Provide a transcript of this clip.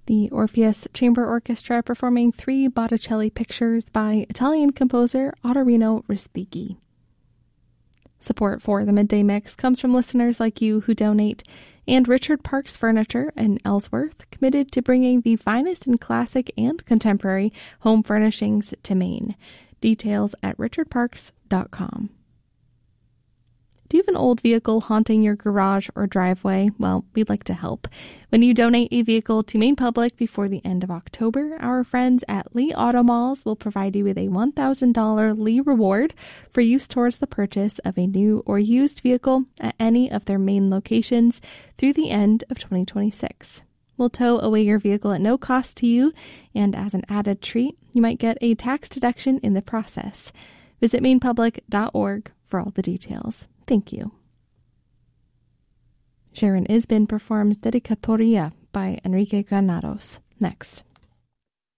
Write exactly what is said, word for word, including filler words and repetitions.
The Orpheus Chamber Orchestra performing three Botticelli pictures by Italian composer Ottorino Respighi. Support for the Midday Mix comes from listeners like you who donate, and Richard Parks Furniture in Ellsworth, committed to bringing the finest in classic and contemporary home furnishings to Maine. Details at richard parks dot com. Do you have an old vehicle haunting your garage or driveway? Well, we'd like to help. When you donate a vehicle to Maine Public before the end of October, our friends at Lee Auto Malls will provide you with a one thousand dollars Lee reward for use towards the purchase of a new or used vehicle at any of their Maine locations through the end of twenty twenty-six. We'll tow away your vehicle at no cost to you, and as an added treat, you might get a tax deduction in the process. Visit maine public dot org for all the details. Thank you. Sharon Isbin performs Dedicatoria by Enrique Granados. Next.